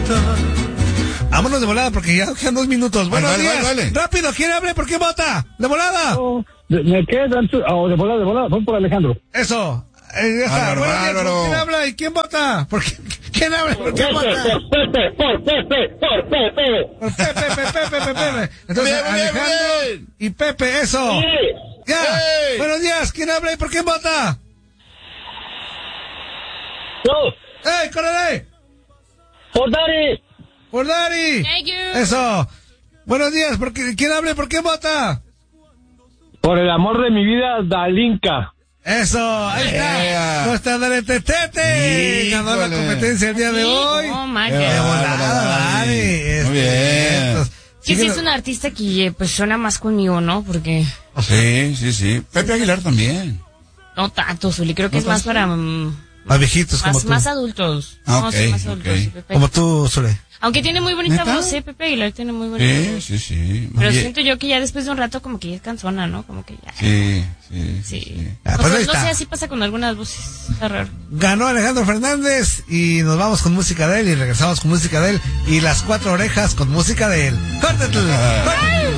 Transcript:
Vámonos de volada porque ya quedan 2 minutos. Buenos días. Vale. Rápido, ¿quién hable? ¿Por qué vota? ¡De volada! Me quedan... de volada. Vamos por Alejandro. Eso. Ya está. Buenos días. ¿Por quién habla y quién vota? ¿Quién habla? ¿Por quién vota? Por Pepe. Por Pepe. Entonces, Muy bien, Alejandro y Pepe, eso. Sí. Ya. ¡Ey! Buenos días. ¿Quién habla y por quién vota? Yo. ¡Ey, córrele! Por Dari. Por Dari. Thank you. Eso. Buenos días. ¿Quién habla y por quién vota? Por el amor de mi vida, Dalinka. Eso, ahí está. Yeah. Nuestra Dari Tetete ganó la Híjole. competencia el día de hoy. Oh my Qué God. De volada, Dari. Dari. Muy bien. Entonces, Que sí síguenos- es un artista que pues suena más conmigo, ¿no? Porque Sí. Pepe Aguilar también. no tanto, Zuli, creo que es más para Más viejitos como tú. más adultos. Ah, No, ok, sí, más adultos, ok. sí, Pepe. Como tú, Sule. Aunque tiene muy bonita ¿Neta? voz, Pepe Aguilar tiene muy bonita voz. Sí. Pero Oye, siento yo que ya después de un rato como que ya es cansona, ¿no? Como que ya. Sí. Ah, O pues sea, ahí no está. sé, así pasa con algunas voces. Está raro. Ganó Alejandro Fernández y nos vamos con música de él y regresamos con música de él y las 4 orejas con música de él. ¡Córtatelo!